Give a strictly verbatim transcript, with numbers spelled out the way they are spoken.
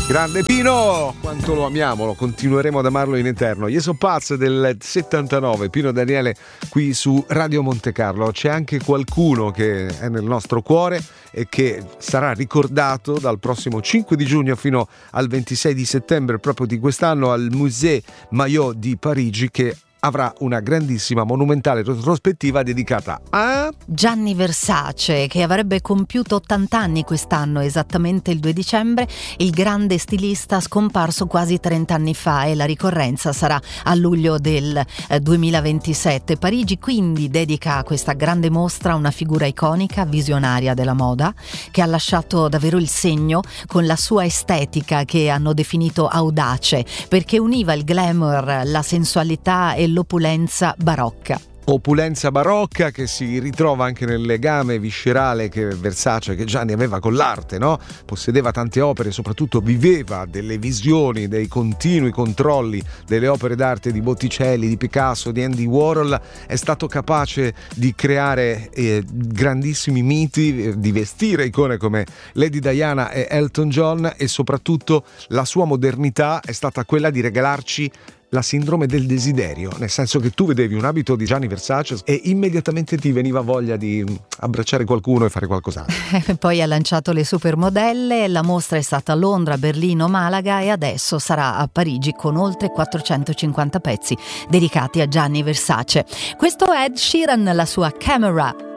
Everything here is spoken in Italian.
Grande Pino, quanto lo amiamo, lo continueremo ad amarlo in eterno. Io sono pazzo del settantanove, Pino Daniele qui su Radio Monte Carlo. C'è anche qualcuno che è nel nostro cuore e che sarà ricordato dal prossimo cinque di giugno fino al ventisei di settembre proprio di quest'anno al Musée Maillot di Parigi, che avrà una grandissima monumentale retrospettiva dedicata a Gianni Versace, che avrebbe compiuto ottanta anni quest'anno, esattamente il due dicembre. Il grande stilista scomparso quasi trenta anni fa, e la ricorrenza sarà a luglio del eh, duemilaventisette. Parigi quindi dedica a questa grande mostra una figura iconica, visionaria della moda, che ha lasciato davvero il segno con la sua estetica che hanno definito audace, perché univa il glamour, la sensualità e l'opulenza barocca. Opulenza barocca che si ritrova anche nel legame viscerale che Versace, che Gianni aveva con l'arte, no? Possedeva tante opere, soprattutto viveva delle visioni, dei continui controlli delle opere d'arte di Botticelli, di Picasso, di Andy Warhol. È stato capace di creare eh, grandissimi miti, eh, di vestire icone come Lady Diana e Elton John, e soprattutto la sua modernità è stata quella di regalarci la sindrome del desiderio, nel senso che tu vedevi un abito di Gianni Versace e immediatamente ti veniva voglia di abbracciare qualcuno e fare qualcos'altro. Poi ha lanciato le supermodelle, la mostra è stata a Londra, Berlino, Malaga e adesso sarà a Parigi con oltre quattrocentocinquanta pezzi dedicati a Gianni Versace. Questo è Ed Sheeran, la sua Camera.